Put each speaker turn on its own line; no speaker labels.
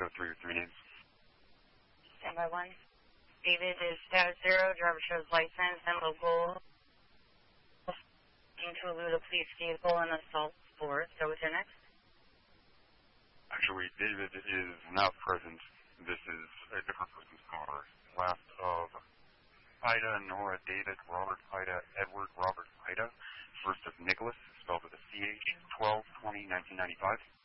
show 3 or 3 names.
Stand by 1. David is status 0. Driver shows license and local. To elude a police vehicle and assault sport. So what's your next?
Actually, David is not present. This is a different person's car. Last of Ida, Nora, David, Robert, Ida, Edward, Robert, Ida. First of Nicholas, spelled with a CH, 12/20/1995.